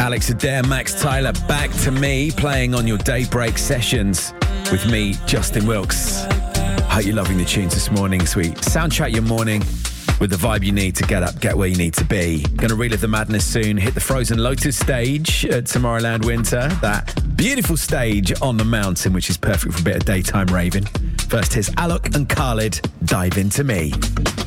Alex Adair, Max Tyler, Back to Me, playing on your Daybreak sessions with me, Justin Wilkes. Hope you're loving the tunes this morning, sweet. Soundtrack your morning with the vibe you need to get up, get where you need to be. Gonna relive the madness soon. Hit the Frozen Lotus stage at Tomorrowland Winter. That beautiful stage on the mountain, which is perfect for a bit of daytime raving. First, here's Alok and Khalid, Dive Into Me.